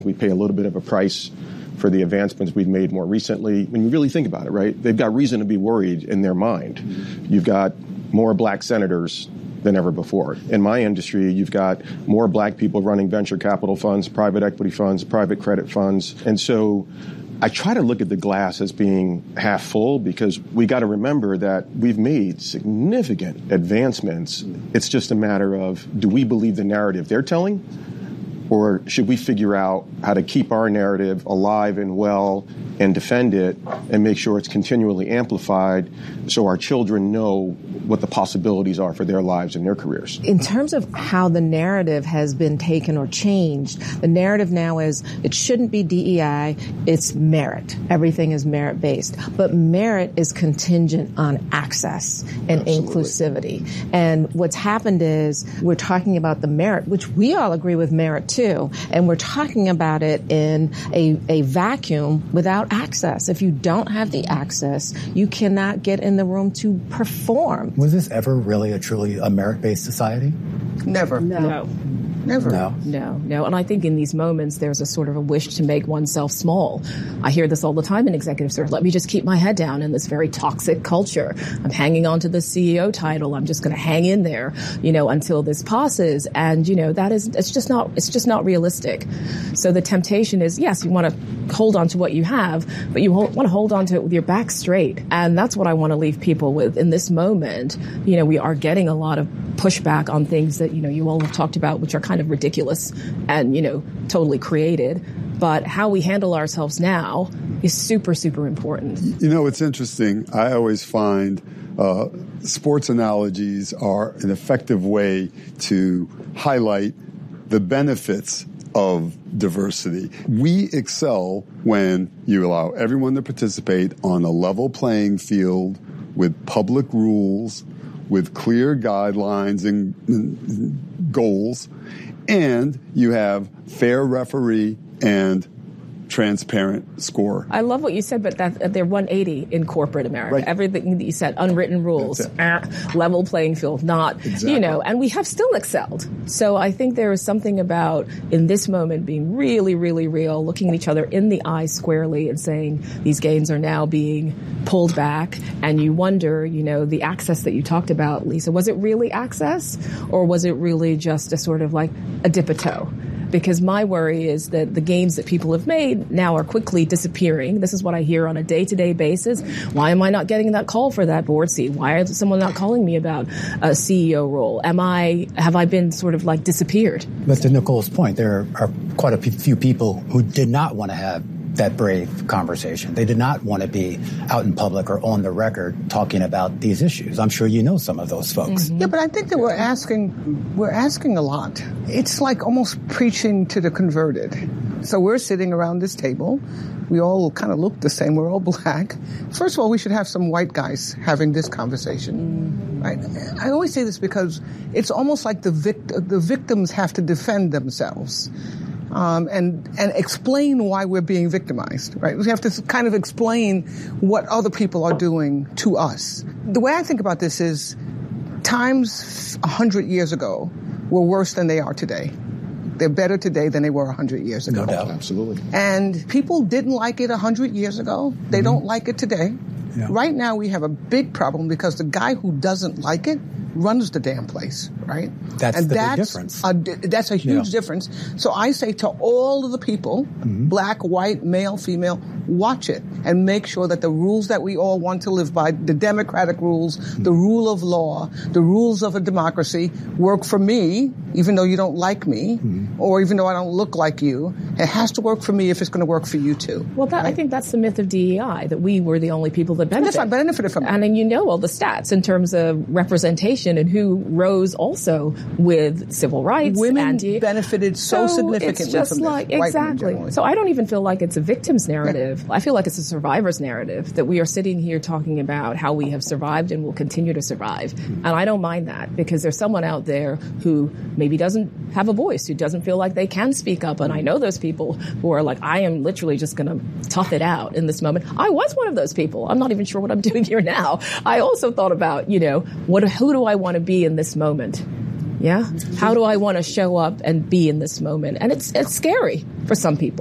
We pay a little bit of a price for the advancements we've made more recently. When you really think about it, right, they've got reason to be worried in their mind. You've got more black senators than ever before. In my industry, you've got more black people running venture capital funds, private equity funds, private credit funds. And so I try to look at the glass as being half full because we got to remember that we've made significant advancements. It's just a matter of, do we believe the narrative they're telling? Or should we figure out how to keep our narrative alive and well and defend it and make sure it's continually amplified so our children know what the possibilities are for their lives and their careers? In terms of how the narrative has been taken or changed, the narrative now is it shouldn't be DEI, it's merit. Everything is merit-based. But merit is contingent on access and inclusivity. And what's happened is we're talking about the merit, which we all agree with merit too, and we're talking about it in a vacuum without access. If you don't have the access, you cannot get in the room to perform. Was this ever really truly a merit-based society? Never. No. Never. No. And I think in these moments, there's a sort of a wish to make oneself small. I hear this all the time in executive search. Let me just keep my head down in this very toxic culture. I'm hanging on to the CEO title. I'm just going to hang in there, until this passes. And, it's just not realistic. So the temptation is, yes, you want to hold on to what you have, but you want to hold on to it with your back straight. And that's what I want to leave people with in this moment. We are getting a lot of pushback on things that, you all have talked about, which are kind of ridiculous and, totally created. But how we handle ourselves now is super, super important. It's interesting. I always find sports analogies are an effective way to highlight the benefits of diversity. We excel when you allow everyone to participate on a level playing field with public rules, with clear guidelines and goals, and you have fair referee and transparent score. I love what you said, but that they're 180 in corporate America. Right. Everything that you said, unwritten rules, level playing field, not, and we have still excelled. So I think there is something about, in this moment, being really, really real, looking at each other in the eyes squarely and saying these gains are now being pulled back. And you wonder, the access that you talked about, Lisa, was it really access or was it really just a sort of like a dip a toe? Because my worry is that the gains that people have made now are quickly disappearing. This is what I hear on a day-to-day basis. Why am I not getting that call for that board seat? Why is someone not calling me about a CEO role? Have I been sort of like disappeared? But to Nicole's point, there are quite a few people who did not want to have that brave conversation. They did not want to be out in public or on the record talking about these issues. I'm sure you know some of those folks. Mm-hmm. Yeah, but I think that we're asking a lot. It's like almost preaching to the converted. So we're sitting around this table. We all kind of look the same. We're all black. First of all, we should have some white guys having this conversation. Right? I always say this because it's almost like the victims have to defend themselves. And explain why we're being victimized, right? We have to kind of explain what other people are doing to us. The way I think about this is times 100 years ago were worse than they are today. They're better today than they were 100 years ago. No doubt. Absolutely. And people didn't like it 100 years ago. They don't like it today. Yeah. Right now we have a big problem because the guy who doesn't like it runs the damn place, right? That's the big difference. That's a huge difference. So I say to all of the people, black, white, male, female, watch it and make sure that the rules that we all want to live by, the democratic rules, the rule of law, the rules of a democracy work for me, even though you don't like me, or even though I don't look like you. It has to work for me if it's going to work for you too. Well, right? I think that's the myth of DEI, that we were the only people that benefited. That's right, benefited from it. And then all the stats in terms of representation and who rose also with civil rights. Women benefited so significantly it's just from like, this. Exactly. So I don't even feel like it's a victim's narrative. I feel like it's a survivor's narrative, that we are sitting here talking about how we have survived and will continue to survive. And I don't mind that, because there's someone out there who maybe doesn't have a voice, who doesn't feel like they can speak up. And I know those people who are like, I am literally just going to tough it out in this moment. I was one of those people. I'm not even sure what I'm doing here now. I also thought about, who do I want to be in this moment? Yeah. How do I want to show up and be in this moment? And it's scary for some people.